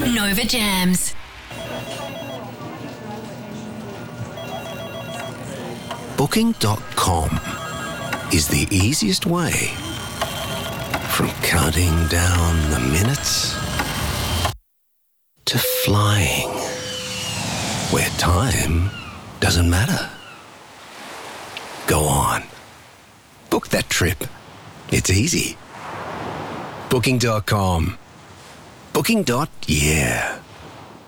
Nova Jams. Booking.com is the easiest way from counting down the minutes to flying where time doesn't matter. Go on. Book that trip. It's easy. Booking.com. Booking. Yeah.